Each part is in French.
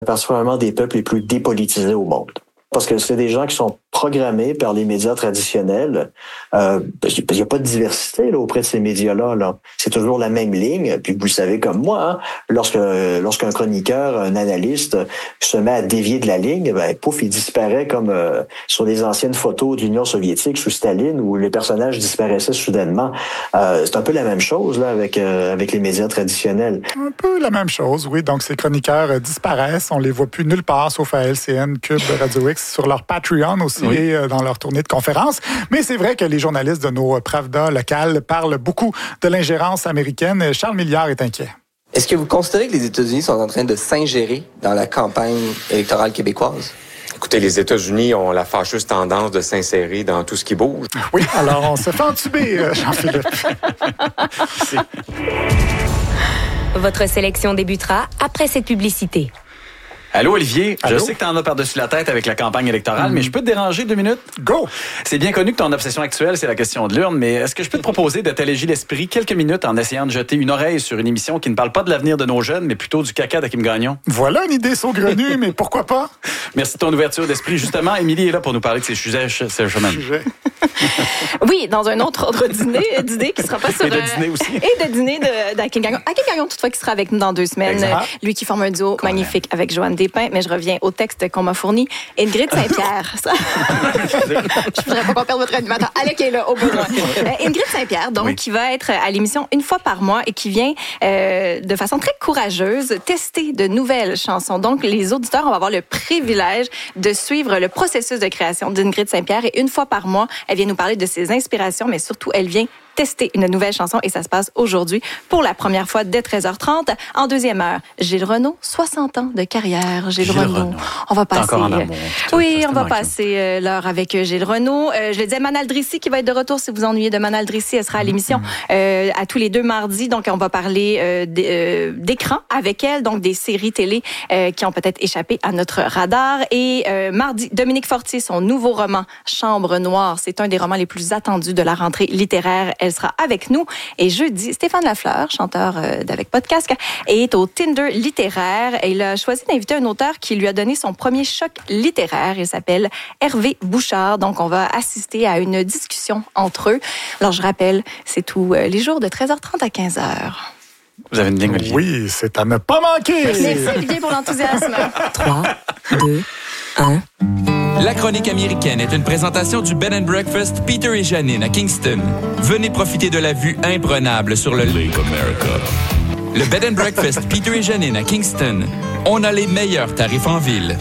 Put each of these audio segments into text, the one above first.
particulièrement des peuples les plus dépolitisés au monde. Parce que c'est des gens qui sont programmés par les médias traditionnels. Il n'y a pas de diversité là, auprès de ces médias-là. Là. C'est toujours la même ligne. Puis vous le savez comme moi, hein, lorsqu'un chroniqueur, un analyste se met à dévier de la ligne, pouf, il disparaît comme sur les anciennes photos de l'Union soviétique sous Staline où les personnages disparaissaient soudainement. C'est un peu la même chose là avec les médias traditionnels. Un peu la même chose, oui. Donc ces chroniqueurs disparaissent. On les voit plus nulle part, sauf à LCN, Cube, Radio X, sur leur Patreon aussi, oui. Et dans leur tournée de conférences. Mais c'est vrai que les journalistes de nos Pravda locales parlent beaucoup de l'ingérence américaine. Charles Milliard est inquiet. Est-ce que vous considérez que les États-Unis sont en train de s'ingérer dans la campagne électorale québécoise? Écoutez, les États-Unis ont la fâcheuse tendance de s'insérer dans tout ce qui bouge. Oui, alors on se fait entuber, Jean-Philippe. Votre sélection débutera après cette publicité. Allô, Olivier. Allô? Je sais que t'en as par-dessus la tête avec la campagne électorale, mais je peux te déranger 2 minutes? Go! C'est bien connu que ton obsession actuelle, c'est la question de l'urne, mais est-ce que je peux te proposer de t'alléger l'esprit quelques minutes en essayant de jeter une oreille sur une émission qui ne parle pas de l'avenir de nos jeunes, mais plutôt du caca d'Hakim Gagnon? Voilà une idée saugrenue, mais pourquoi pas? Merci de ton ouverture d'esprit. Justement, Émilie est là pour nous parler de ces sujets. Oui, dans un autre ordre d'idée qui sera pas sur... Et de dîner aussi. Et de dîner d'Hakim Gagnon. Hakim Gagnon, toutefois, qui sera avec nous dans 2 semaines. Exact. Lui qui forme un duo magnifique avec Joanne Despins. Mais je reviens au texte qu'on m'a fourni. Ingrid Saint-Pierre. Je voudrais pas qu'on perde votre animateur. Alec est là, au besoin. Ingrid Saint-Pierre, donc, qui va être à l'émission une fois par mois et qui vient de façon très courageuse tester de nouvelles chansons. Donc, les auditeurs, on va avoir le privilège de suivre le processus de création d'Ingrid Saint-Pierre. Et une fois par mois, elle vient nous parler de ses inspirations, mais surtout, elle vient tester une nouvelle chanson et ça se passe aujourd'hui pour la première fois dès 13h30. En deuxième heure, Gilles Renaud, 60 ans de carrière. Gilles Renaud. On va passer. Encore en amour. Oui, on va passer l'heure avec Gilles Renaud. Je le disais, Manal Drissi qui va être de retour. Si vous ennuyez de Manal Drissi, elle sera à l'émission à tous les 2 mardis. Donc, on va parler d'écran avec elle, donc des séries télé qui ont peut-être échappé à notre radar. Et mardi, Dominique Fortier, son nouveau roman Chambre Noire. C'est un des romans les plus attendus de la rentrée littéraire. Elle sera avec nous. Et jeudi, Stéphane Lafleur, chanteur d'Avec Podcast, est au Tinder littéraire. Et il a choisi d'inviter un auteur qui lui a donné son premier choc littéraire. Il s'appelle Hervé Bouchard. Donc, on va assister à une discussion entre eux. Alors, je rappelle, c'est tous les jours de 13h30 à 15h. Vous avez une ligne, Olivier? Oui, c'est à ne pas manquer. Merci, Olivier, pour l'enthousiasme. 3, 2, 1... La chronique américaine est une présentation du Bed & Breakfast Peter et Janine à Kingston. Venez profiter de la vue imprenable sur le Lake America. Le Bed & Breakfast Peter et Janine à Kingston. On a les meilleurs tarifs en ville.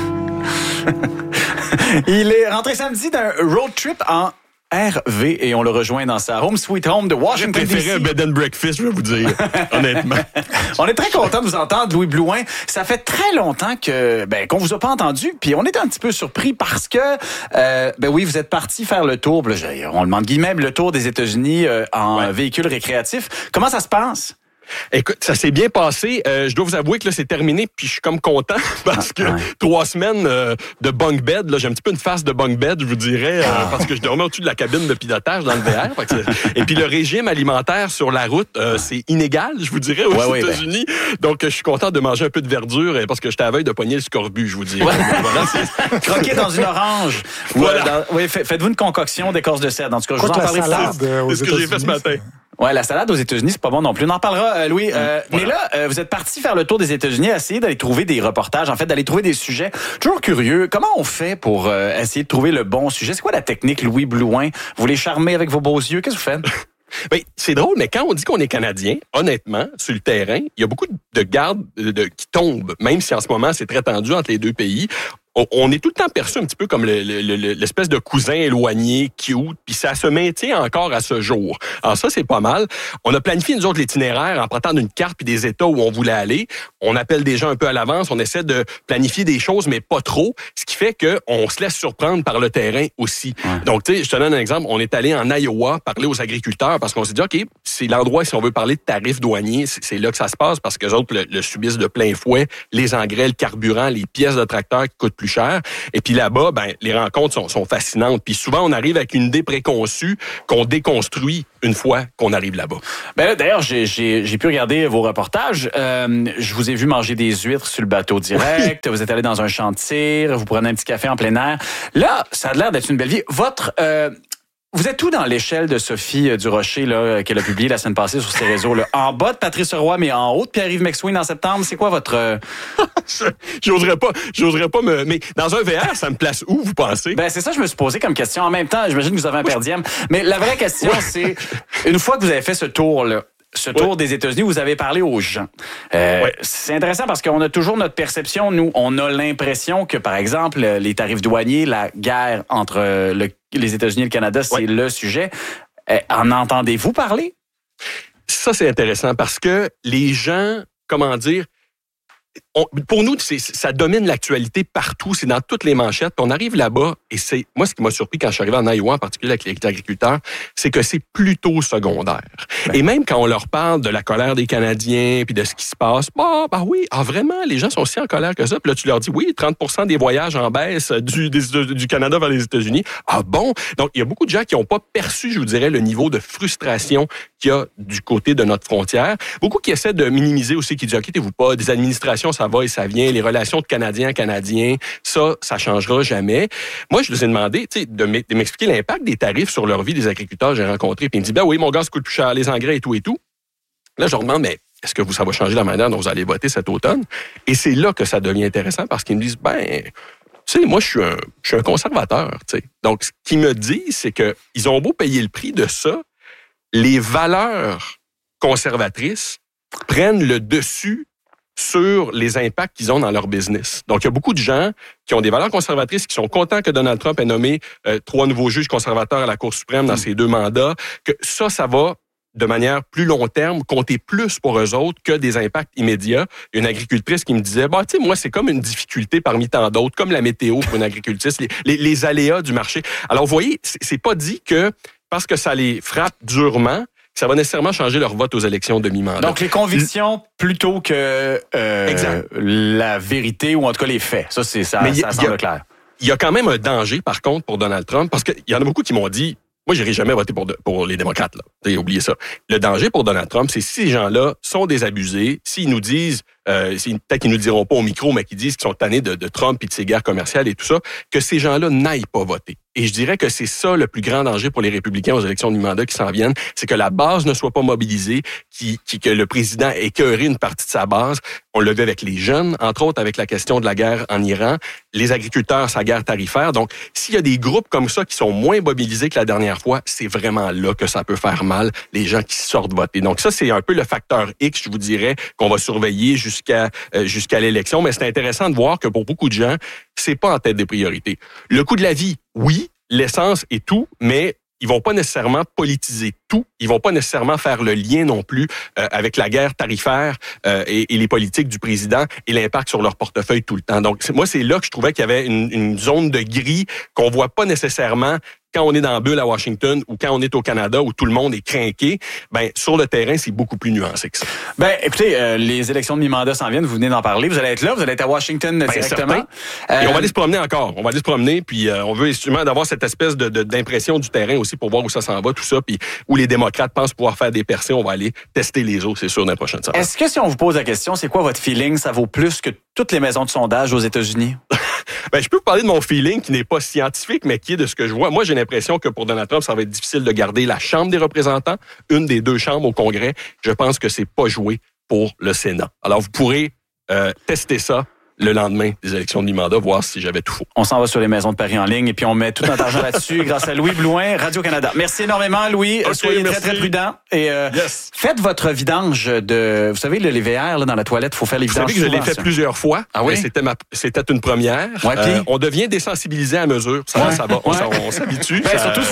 Il est rentré samedi d'un road trip en RV et on le rejoint dans sa home sweet home de Washington, D.C. J'ai préféré un bed and breakfast, je vais vous dire, honnêtement. On est très content de vous entendre, Louis Blouin. Ça fait très longtemps qu'on vous a pas entendu, puis on est un petit peu surpris parce que, oui, vous êtes parti faire le tour, on le demande guillemets, le tour des États-Unis en véhicule récréatif. Comment ça se passe? Écoute, ça s'est bien passé. Je dois vous avouer que là, c'est terminé, puis je suis comme content parce que 3 semaines de bunk bed, là, j'ai un petit peu une face de bunk bed, je vous dirais, parce que je dormais au-dessus de la cabine de pilotage dans le VR. Et puis le régime alimentaire sur la route, c'est inégal, je vous dirais, aux États-Unis. Donc, je suis content de manger un peu de verdure parce que j'étais à veille de pogner le scorbut, je vous dirais. Voilà, croquer dans une orange. Voilà. Faites-vous une concoction d'écorce de cèdre. En tout cas, je vous en parlerai plus tard. C'est ce que j'ai fait ce matin. Ouais, la salade aux États-Unis, c'est pas bon non plus. On en parlera, Louis. Mais là, vous êtes parti faire le tour des États-Unis, essayer d'aller trouver des reportages, en fait, d'aller trouver des sujets. Toujours curieux. Comment on fait pour essayer de trouver le bon sujet? C'est quoi la technique, Louis Blouin? Vous les charmez avec vos beaux yeux? Qu'est-ce que vous faites? Ben, c'est drôle, mais quand on dit qu'on est Canadien, honnêtement, sur le terrain, il y a beaucoup de gardes qui tombent, même si en ce moment, c'est très tendu entre les 2 pays. On est tout le temps perçu un petit peu comme l'espèce de cousin éloigné, cute, puis ça se maintient encore à ce jour. Alors ça, c'est pas mal. On a planifié, nous autres, l'itinéraire en partant d'une carte puis des États où on voulait aller. On appelle des gens un peu à l'avance, on essaie de planifier des choses, mais pas trop, ce qui fait qu'on se laisse surprendre par le terrain aussi. Ouais. Donc, tu sais, je te donne un exemple. On est allé en Iowa parler aux agriculteurs parce qu'on s'est dit, OK, c'est l'endroit, si on veut parler de tarifs douaniers, c'est là que ça se passe parce qu'eux autres le subissent de plein fouet. Les engrais, le carburant, les pièces de tracteur qui coûtent plus cher. Et puis là-bas, les rencontres sont fascinantes. Puis souvent, on arrive avec une idée préconçue qu'on déconstruit une fois qu'on arrive là-bas. D'ailleurs, j'ai pu regarder vos reportages. Je vous ai vu manger des huîtres sur le bateau direct. Vous êtes allé dans un champ de tir. Vous prenez un petit café en plein air. Là, ça a l'air d'être une belle vie. Vous êtes où dans l'échelle de Sophie Durocher là, qu'elle a publié la semaine passée sur ses réseaux? Là? En bas de Patrice Roy, mais en haut de Pierre-Yves McSween en septembre. C'est quoi votre... J'oserais pas me... Mais dans un VR, ça me place où, vous pensez? C'est ça, je me suis posé comme question. En même temps, j'imagine que vous avez un per diem. Mais la vraie question, c'est, une fois que vous avez fait ce tour-là, des États-Unis, vous avez parlé aux gens. C'est intéressant parce qu'on a toujours notre perception. Nous, on a l'impression que, par exemple, les tarifs douaniers, la guerre entre les États-Unis et le Canada, c'est le sujet. En entendez-vous parler? Ça, c'est intéressant parce que les gens, comment dire, pour nous, ça domine l'actualité partout, c'est dans toutes les manchettes. Puis on arrive là-bas, et c'est moi ce qui m'a surpris quand je suis arrivé en Iowa, en particulier avec les agriculteurs, c'est que c'est plutôt secondaire. Et même quand on leur parle de la colère des Canadiens, puis de ce qui se passe, vraiment, les gens sont si en colère que ça. Puis là, tu leur dis, oui, 30% des voyages en baisse du Canada vers les États-Unis. Ah bon? Donc, il y a beaucoup de gens qui n'ont pas perçu, je vous dirais, le niveau de frustration qu'il y a du côté de notre frontière. Beaucoup qui essaient de minimiser aussi, qui disent, inquiétez-vous pas, des administrations, ça va et ça vient, les relations de Canadiens à Canadiens, ça changera jamais. Moi, je les ai demandé, de m'expliquer l'impact des tarifs sur leur vie des agriculteurs que j'ai rencontrés. Puis ils me disent, oui, mon gaz coûte plus cher, les engrais et tout et tout. Là, je leur demande, mais est-ce que ça va changer la manière dont vous allez voter cet automne? Et c'est là que ça devient intéressant parce qu'ils me disent, moi, je suis un conservateur, Donc, ce qu'ils me disent, c'est que ils ont beau payer le prix de ça, les valeurs conservatrices prennent le dessus sur les impacts qu'ils ont dans leur business. Donc, il y a beaucoup de gens qui ont des valeurs conservatrices, qui sont contents que Donald Trump ait nommé 3 nouveaux juges conservateurs à la Cour suprême dans ses 2 mandats, que ça va, de manière plus long terme, compter plus pour eux autres que des impacts immédiats. Il y a une agricultrice qui me disait, moi, c'est comme une difficulté parmi tant d'autres, comme la météo pour une agricultrice, les aléas du marché. Alors, vous voyez, c'est pas dit que, parce que ça les frappe durement, ça va nécessairement changer leur vote aux élections de mi-mandat. Donc, les convictions plutôt que la vérité ou en tout cas les faits. Ça semble clair. Il y a quand même un danger, par contre, pour Donald Trump, parce qu'il y en a beaucoup qui m'ont dit, moi, j'irai jamais voter pour les démocrates, là. Oubliez ça. Le danger pour Donald Trump, c'est si ces gens-là sont désabusés, s'ils nous disent, peut-être qu'ils nous diront pas au micro, mais qu'ils disent qu'ils sont tannés de Trump et de ses guerres commerciales et tout ça, que ces gens-là n'aillent pas voter. Et je dirais que c'est ça le plus grand danger pour les républicains aux élections de mi-mandat qui s'en viennent, c'est que la base ne soit pas mobilisée, que le président ait écœuré une partie de sa base. On l'a vu avec les jeunes, entre autres avec la question de la guerre en Iran, les agriculteurs, sa guerre tarifaire. Donc, s'il y a des groupes comme ça qui sont moins mobilisés que la dernière fois, c'est vraiment là que ça peut faire mal, les gens qui sortent voter. Donc ça, c'est un peu le facteur X, je vous dirais, qu'on va surveiller jusqu'à l'élection. Mais c'est intéressant de voir que pour beaucoup de gens, c'est pas en tête des priorités. Le coût de la vie, oui, l'essence et tout, mais ils vont pas nécessairement politiser tout. Ils vont pas nécessairement faire le lien non plus avec la guerre tarifaire et les politiques du président et l'impact sur leur portefeuille tout le temps. Donc, moi, c'est là que je trouvais qu'il y avait une zone de gris qu'on voit pas nécessairement quand on est dans la bulle à Washington ou quand on est au Canada où tout le monde est crinqué. Sur le terrain, c'est beaucoup plus nuancé que ça. Écoutez, les élections de mi-mandat s'en viennent, vous venez d'en parler. Vous allez être là, vous allez être à Washington directement. Et on va aller se promener encore. On va aller se promener, puis on veut justement d'avoir cette espèce d'impression du terrain aussi pour voir où ça s'en va, tout ça, puis où les démocrates pensent pouvoir faire des percées, on va aller tester les eaux, c'est sûr, dans les prochaines semaines. Est-ce que si on vous pose la question, c'est quoi votre feeling? Ça vaut plus que toutes les maisons de sondage aux États-Unis? Je peux vous parler de mon feeling qui n'est pas scientifique, mais qui est de ce que je vois. Moi, j'ai l'impression que pour Donald Trump, ça va être difficile de garder la Chambre des représentants, une des 2 chambres au Congrès. Je pense que c'est pas joué pour le Sénat. Alors, vous pourrez tester ça le lendemain des élections de mi-mandat, voir si j'avais tout faux. On s'en va sur les maisons de Paris en ligne et puis on met tout notre argent là-dessus grâce à Louis Blouin, Radio-Canada. Merci énormément, Louis. Okay, soyez merci. très, très prudents. Et faites votre vidange vous savez, les VR là, dans la toilette, il faut faire les vidanges. Vous savez que je l'ai fait plusieurs fois. Ah oui? C'était une première. Ouais, on devient désensibilisé à mesure. Ça va. On s'habitue.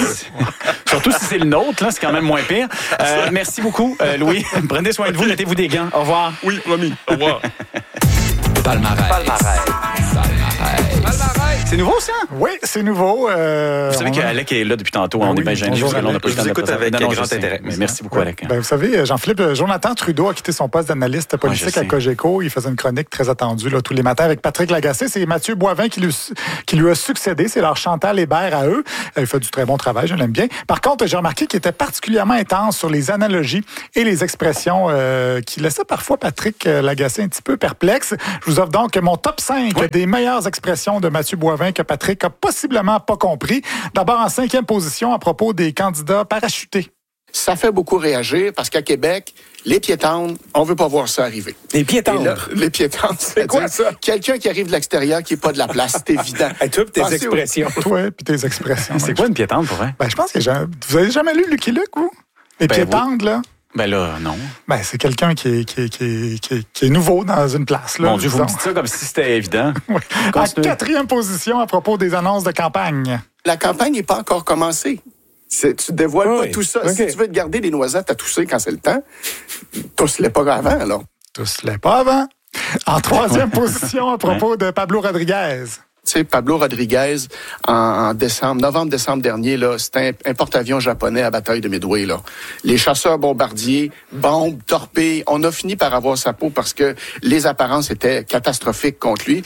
Surtout si c'est le nôtre, là, c'est quand même moins pire. Merci beaucoup, Louis. Prenez soin de vous, mettez-vous des gants. Au revoir. Oui, promis. Au revoir. Palmarès. C'est nouveau, ça? Oui, c'est nouveau. Vous savez qu'Alec est là depuis tantôt. On est bien gênés. bonjour, On n'a pas eu le je vous temps de écoute le avec présenter. grand Je sais. intérêt. Mais merci beaucoup, Alec. Ben, vous savez, Jean-Philippe, Jonathan Trudeau a quitté son poste d'analyste politique Ouais, je à sais. Cogeco. Il faisait une chronique très attendue là, tous les matins avec Patrick Lagacé. C'est Mathieu Boivin qui lui a succédé. C'est leur Chantal Hébert à eux. Il fait du très bon travail, je l'aime bien. Par contre, j'ai remarqué qu'il était particulièrement intense sur les analogies et les expressions qui laissaient parfois Patrick Lagacé un petit peu perplexe. Je vous offre donc mon top 5 des meilleures expressions de Mathieu Boivin que Patrick a possiblement pas compris. D'abord, en 5e position, à propos des candidats parachutés. Ça fait beaucoup réagir parce qu'à Québec, les piétons, on veut pas voir ça arriver. Les piétons. Les piétons, c'est quoi ça? Quelqu'un qui arrive de l'extérieur qui n'est pas de la place, c'est évident. Et toi, tes expressions. Toi, puis tes expressions. C'est quoi une piétante, pour vrai? Ben, je pense que vous avez jamais lu Lucky Luke, vous? Les piétantes, là? Ben là, non. Ben, c'est quelqu'un qui est nouveau dans une place, là. Mon Dieu, vous me dites ça comme si c'était évident. Oui. En 4e position, à propos des annonces de campagne. La campagne n'est pas encore commencée. Tu dévoiles pas tout ça. Okay. Si tu veux te garder des noisettes à tousser quand c'est le temps, tousse-les pas avant, alors. Tousse-les pas avant. En 3e position, à propos de Pablo Rodriguez. Tu sais, Pablo Rodriguez, en novembre-décembre dernier, là, c'était un porte-avions japonais à la bataille de Midway, là. Les chasseurs bombardiers, bombes, torpilles, on a fini par avoir sa peau parce que les apparences étaient catastrophiques contre lui.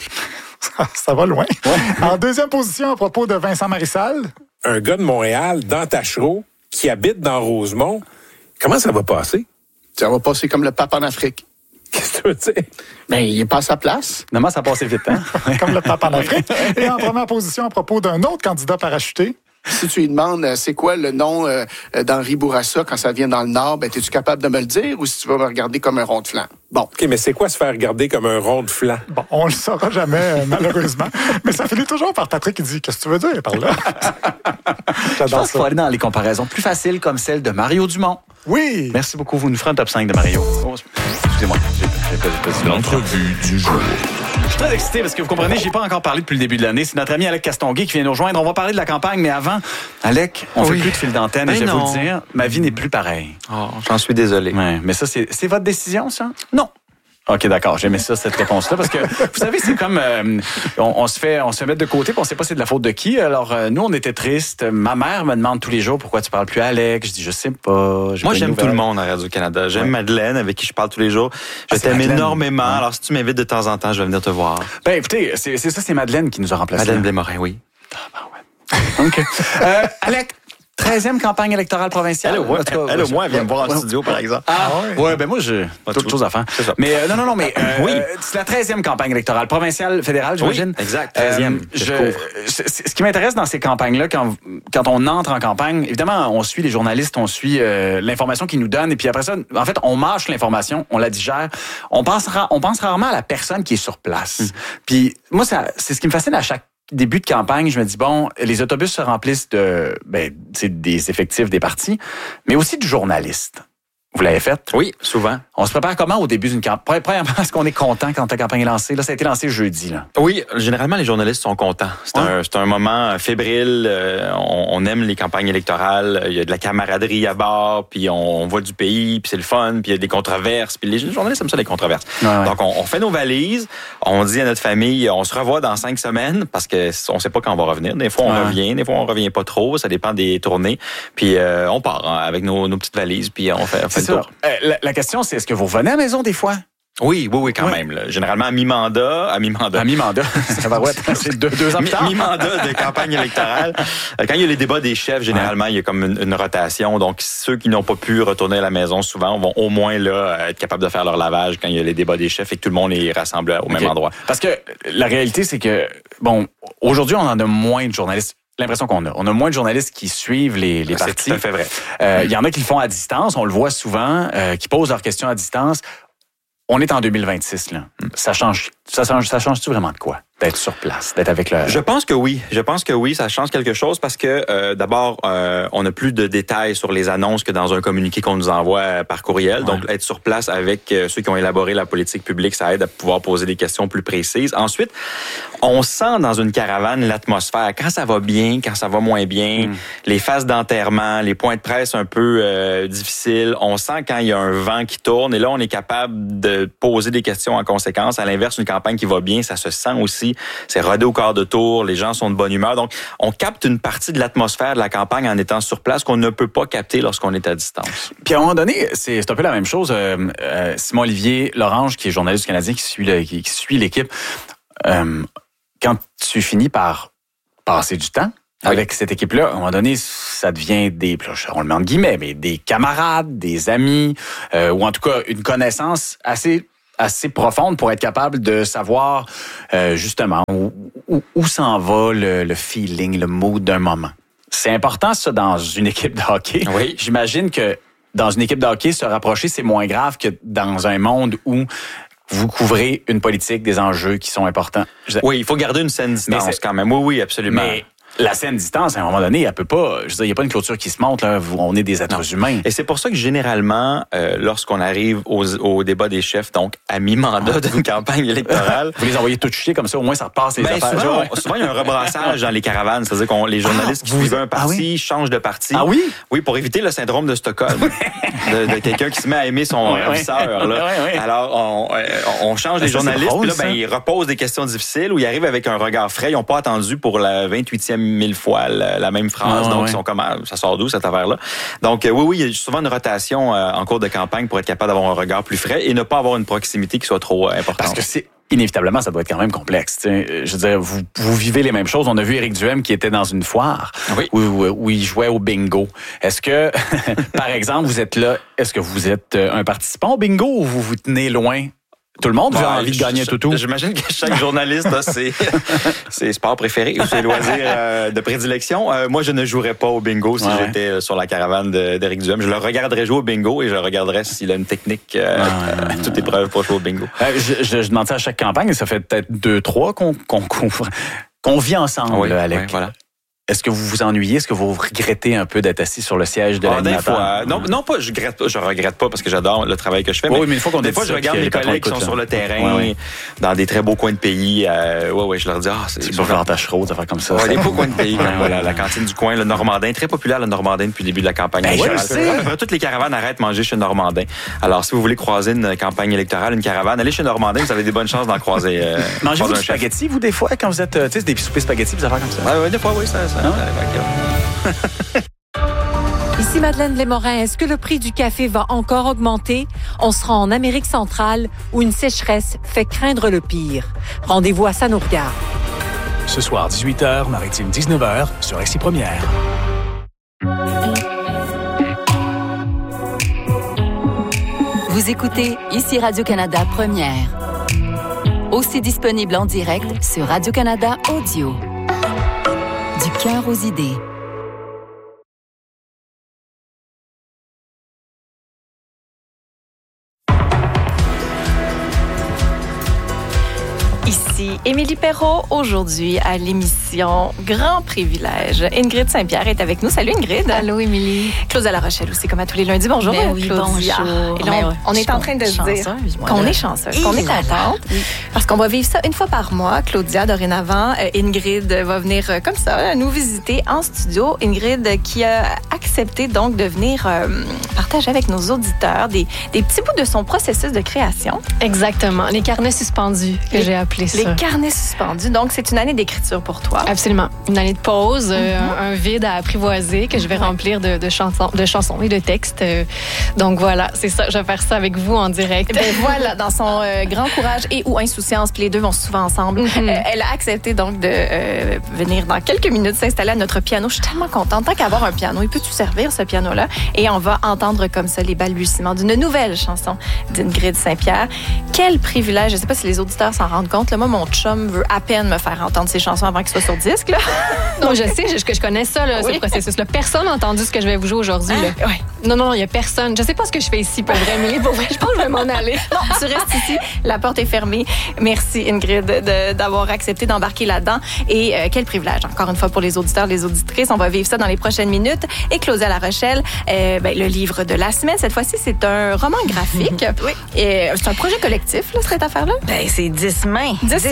Ça va loin. En 2e position, à propos de Vincent Marissal. Un gars de Montréal, dans Tachereau, qui habite dans Rosemont, comment ça va passer? Ça va passer comme le pape en Afrique. Qu'est-ce que tu veux dire? Ben, il est pas à sa place. Finalement, ça a passé vite, hein? Comme le pape en Afrique. Et en première position, à propos d'un autre candidat parachuté. Si tu lui demandes c'est quoi le nom d'Henri Bourassa quand ça vient dans le Nord, ben, es-tu capable de me le dire ou si tu vas me regarder comme un rond de flanc? Bon. OK, mais c'est quoi se faire regarder comme un rond de flanc? Bon, on le saura jamais, malheureusement. Mais ça finit toujours par Patrick qui dit « Qu'est-ce que tu veux dire par là? » Je pense qu'il faut aller dans les comparaisons plus faciles comme celle de Mario Dumont. Oui! Merci beaucoup. Vous nous ferez un top 5 de Mario. Oh, excusez-moi. J'ai pas dit L'entrevue du jour. Je suis très excité parce que vous comprenez, j'ai pas encore parlé depuis le début de l'année. C'est notre ami Alec Castonguay qui vient nous rejoindre. On va parler de la campagne, mais avant, Alec, on fait plus de fil d'antenne et je vais vous le dire, ma vie n'est plus pareille. Oh, j'en suis désolé. Ouais, mais ça, c'est votre décision, ça? Non. OK, d'accord. J'aimais ça, cette réponse-là, parce que, vous savez, c'est comme, on se fait mettre de côté, puis on sait pas c'est de la faute de qui. Alors, nous, on était tristes. Ma mère me demande tous les jours pourquoi tu parles plus à Alec. Je dis, je sais pas. Moi, j'aime tout le monde à Radio-Canada. J'aime Madeleine, avec qui je parle tous les jours. Je t'aime énormément. Ouais. Alors, si tu m'invites de temps en temps, je vais venir te voir. Ben, écoutez, c'est ça, c'est Madeleine qui nous a remplacés. Madeleine Blais-Morin, oui. Ah, ben ouais. OK. Alec, 13e campagne électorale provinciale. Elle, au moins, elle vient me voir en studio, par exemple. Ouais, ben moi, j'ai d'autres choses à faire. C'est ça. Mais non, mais c'est la 13e campagne électorale provinciale fédérale, j'imagine. Oui, exact, 13e. Ce qui m'intéresse dans ces campagnes-là, quand on entre en campagne, évidemment, on suit les journalistes, on suit l'information qu'ils nous donnent, et puis après ça, en fait, on mâche l'information, on la digère. On pense rarement à la personne qui est sur place. Puis moi, c'est ce qui me fascine à chaque début de campagne, je me dis, bon, les autobus se remplissent des effectifs des partis, mais aussi de journalistes. Vous l'avez fait? Oui, souvent. On se prépare comment au début d'une campagne? Premièrement, est-ce qu'on est content quand la campagne est lancée? Là, ça a été lancé jeudi, là. Oui, généralement, les journalistes sont contents. C'est un moment fébrile. On aime les campagnes électorales. Il y a de la camaraderie à bord, puis on voit du pays, puis c'est le fun, puis il y a des controverses. Puis les journalistes aiment ça, les controverses. Ouais. Donc, on fait nos valises. On dit à notre famille, on se revoit dans 5 semaines, parce que on sait pas quand on va revenir. Des fois, on revient. Des fois, on revient pas trop. Ça dépend des tournées. Puis on part avec nos petites valises, puis on fait le tour. La question, c'est est-ce que vous revenez à la maison des fois? Oui, quand même. Là. Généralement, à mi-mandat. Ça va c'est 2 ans plus tard. Mi-mandat de campagne électorale. Quand il y a les débats des chefs, généralement, il y a comme une rotation. Donc, ceux qui n'ont pas pu retourner à la maison, souvent, vont au moins là être capables de faire leur lavage quand il y a les débats des chefs et que tout le monde est rassemblé au même endroit. Parce que la réalité, c'est que, bon, aujourd'hui, on en a moins de journalistes. L'impression qu'on a. On a moins de journalistes qui suivent les partis. C'est tout à fait vrai. Il y en a qui le font à distance, on le voit souvent, qui posent leurs questions à distance. On est en 2026, là. Ça change-tu vraiment de quoi? D'être sur place, d'être avec le... Je pense que oui, ça change quelque chose parce que d'abord, on n'a plus de détails sur les annonces que dans un communiqué qu'on nous envoie par courriel. Ouais. Donc, être sur place avec ceux qui ont élaboré la politique publique, ça aide à pouvoir poser des questions plus précises. Ensuite, on sent dans une caravane l'atmosphère. Quand ça va bien, quand ça va moins bien, les phases d'enterrement, les points de presse un peu difficiles. On sent quand il y a un vent qui tourne et là, on est capable de poser des questions en conséquence. À l'inverse, une campagne qui va bien, ça se sent aussi. parti. C'est rodé au quart de tour. Les gens sont de bonne humeur. Donc, on capte une partie de l'atmosphère de la campagne en étant sur place qu'on ne peut pas capter lorsqu'on est à distance. Puis à un moment donné, c'est un peu la même chose. Simon-Olivier Lorange, qui est journaliste canadien, qui suit l'équipe, quand tu finis par passer du temps avec cette équipe-là, à un moment donné, ça devient on le met en guillemets, mais des camarades, des amis, ou en tout cas une connaissance assez profonde pour être capable de savoir justement où s'en va le feeling, le mood d'un moment. C'est important, ça, dans une équipe de hockey. Oui. J'imagine que dans une équipe de hockey, se rapprocher, c'est moins grave que dans un monde où vous couvrez une politique, des enjeux qui sont importants. Oui, il faut garder une saine distance quand même. Oui, absolument. Mais la saine distance, à un moment donné, elle peut pas. Je veux dire, il n'y a pas une clôture qui se monte, là. On est des êtres humains. Et c'est pour ça que généralement, lorsqu'on arrive au débat des chefs, donc à mi-mandat d'une campagne électorale. Vous les envoyez tout chier comme ça, au moins ça repasse les affaires. Souvent, il y a un rebrassage dans les caravanes. C'est-à-dire que les journalistes qui suivent un parti changent de parti. Ah oui? Oui, pour éviter le syndrome de Stockholm. de quelqu'un qui se met à aimer son ravisseur. Là. Oui. Alors, on change les journalistes. Puis là, ils reposent des questions difficiles ou ils arrivent avec un regard frais. Ils n'ont pas attendu pour la 28e 1000 fois la même phrase. Donc, ils sont comme, ça sort d'où cette affaire-là? Donc, oui, il y a souvent une rotation en cours de campagne pour être capable d'avoir un regard plus frais et ne pas avoir une proximité qui soit trop importante. Parce que inévitablement, ça doit être quand même complexe. T'sais. Je veux dire, vous vivez les mêmes choses. On a vu Éric Duhem qui était dans une foire où il jouait au bingo. Est-ce que, par exemple, vous êtes là, est-ce que vous êtes un participant au bingo ou vous vous tenez loin? Tout le monde a envie de gagner un toutou. J'imagine que chaque journaliste a ses sports préférés ou ses loisirs de prédilection. Moi, je ne jouerais pas au bingo si j'étais sur la caravane d'Éric Duhem. Je le regarderais jouer au bingo et je regarderais s'il a une technique toute épreuve pour jouer au bingo. Je demande ça à chaque campagne. Ça fait peut-être 2-3 qu'on vit ensemble, Alec. Oui, voilà. Est-ce que vous vous ennuyez? Est-ce que vous regrettez un peu d'être assis sur le siège de l'animateur? Non, pas. Je regrette pas parce que j'adore le travail que je fais. Oui, mais une fois qu'on des fois, je regarde mes collègues qui sont sur le terrain, dans des très beaux coins de pays. Je leur dis, c'est pas faire Tachereau, des affaires comme ça. Des beaux coins de pays. La cantine du coin, le Normandin, très populaire le Normandin depuis le début de la campagne électorale. Toutes les caravanes arrêtent de manger chez Normandin. Alors, si vous voulez croiser une campagne électorale, une caravane, allez chez Normandin, vous avez des bonnes chances d'en croiser. Mangez-vous du spaghetti, vous, des fois, quand vous êtes, des soupers spaghetti, des affaires comme ça? Oui, des fois, oui, ça. Ici Madeleine Lémorin. Est-ce que le prix du café va encore augmenter? On sera en Amérique centrale où une sécheresse fait craindre le pire. Rendez-vous à Ça nous regarde. Ce soir, 18h, Maritime 19h, sur Ici Première. Vous écoutez Ici Radio-Canada Première. Aussi disponible en direct sur Radio-Canada Audio. Du cœur aux idées. Ici Émilie Perrault, aujourd'hui à l'émission Grand Privilège. Ingrid Saint-Pierre est avec nous. Salut Ingrid. Allô Émilie. Claudia La Rochelle aussi, comme à tous les lundis. Bonjour Claudia. Bonjour. Et là, on est en train de se dire qu'on est chanceuse, qu'on est contente. Parce qu'on va vivre ça une fois par mois. Claudia, dorénavant, Ingrid va venir comme ça nous visiter en studio. Ingrid qui a accepté donc de venir partager avec nos auditeurs des petits bouts de son processus de création. Exactement. Les carnets suspendus que j'ai appelé ça. Les carnets suspendus. Donc, c'est une année d'écriture pour toi. Absolument. Une année de pause, un vide à apprivoiser que je vais remplir de chansons et de textes. Donc, voilà, c'est ça. Je vais faire ça avec vous en direct. Ben voilà, dans son grand courage et ou insouciance, puis les deux vont souvent ensemble. Elle a accepté donc de venir dans quelques minutes s'installer à notre piano. Je suis tellement contente. Tant qu'avoir un piano, il peut-tu servir, ce piano-là? Et on va entendre comme ça les balbutiements d'une nouvelle chanson d'Ingrid Saint-Pierre. Quel privilège. Je ne sais pas si les auditeurs s'en rendent compte. Là, moi, mon chum veut à peine me faire entendre ses chansons avant qu'il soit sur disque. Là. Non, je sais, je connais ça, là, ce processus-là. Personne n'a entendu ce que je vais vous jouer aujourd'hui. Là. Ouais. Non, il n'y a personne. Je ne sais pas ce que je fais ici, pour vrai, Émilie. Pour vrai, je pense que je vais m'en aller. Non, tu restes ici. La porte est fermée. Merci, Ingrid, d'avoir accepté d'embarquer là-dedans. Et quel privilège, encore une fois, pour les auditeurs, les auditrices. On va vivre ça dans les prochaines minutes. Et Claudia La Rochelle, le livre de la semaine, cette fois-ci, c'est un roman graphique. Oui. Et c'est un projet collectif, là, cette affaire-là? Ben, c'est 10 mains. 10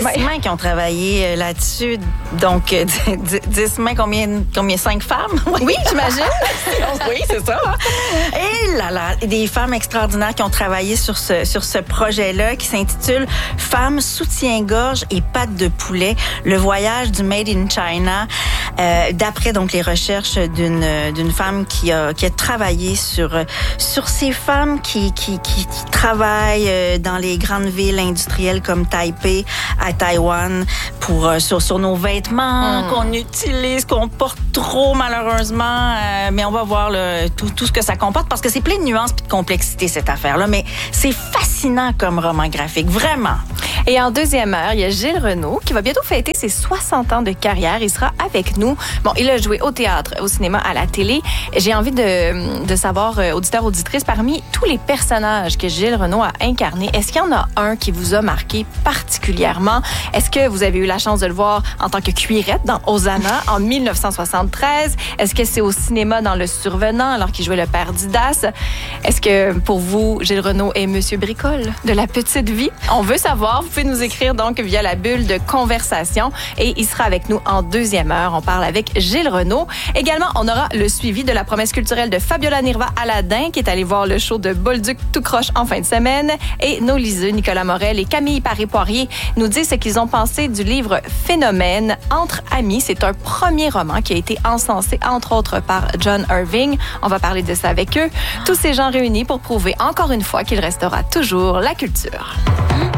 mains qui ont travaillé là-dessus. Donc, 10 mains, combien 5 femmes? Oui, j'imagine. Oui, c'est ça. Et là, des femmes extraordinaires qui ont travaillé sur ce projet-là qui s'intitule « Femmes, soutien-gorge et pattes de poulet, le voyage du Made in China ». D'après donc les recherches d'une femme qui a travaillé sur ces femmes qui travaillent dans les grandes villes industrielles comme Taipei à Taïwan sur nos vêtements qu'on utilise, qu'on porte trop malheureusement, mais on va voir tout ce que ça comporte parce que c'est plein de nuances et de complexité cette affaire-là, mais c'est fascinant comme roman graphique, vraiment. Et en deuxième heure, il y a Gilles Renaud qui va bientôt fêter ses 60 ans de carrière. Il sera avec nous. Bon, il a joué au théâtre, au cinéma, à la télé. J'ai envie de savoir, auditeurs, auditrices, parmi tous les personnages que Gilles Renaud a incarnés, est-ce qu'il y en a un qui vous a marqué particulièrement? Est-ce que vous avez eu la chance de le voir en tant que cuirette dans Hosanna en 1973? Est-ce que c'est au cinéma dans Le Survenant alors qu'il jouait le père Didas? Est-ce que pour vous, Gilles Renaud est Monsieur Bricole de La Petite Vie? On veut savoir. Vous pouvez nous écrire donc via la bulle de conversation et il sera avec nous en deuxième heure. On parle avec Gilles Renaud. Également, on aura le suivi de la promesse culturelle de Fabiola Nirva Aladin qui est allée voir le show de Bolduc tout croche en fin de semaine et nos liseux Nicolas Morel et Camille Paré-Poirier nous disent ce qu'ils ont pensé du livre Phénomène entre amis. C'est un premier roman qui a été encensé entre autres par John Irving. On va parler de ça avec eux. Tous ces gens réunis pour prouver encore une fois qu'il restera toujours la culture.